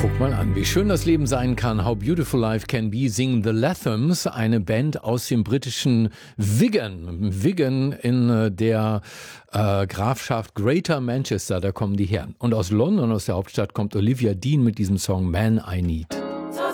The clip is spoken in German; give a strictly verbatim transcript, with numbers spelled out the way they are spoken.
Guck mal an, wie schön das Leben sein kann. How beautiful life can be, singen The Lathams, eine Band aus dem britischen Wigan. Wigan in der äh, Grafschaft Greater Manchester, da kommen die her. Und aus London, aus der Hauptstadt, kommt Olivia Dean mit diesem Song Man I Need.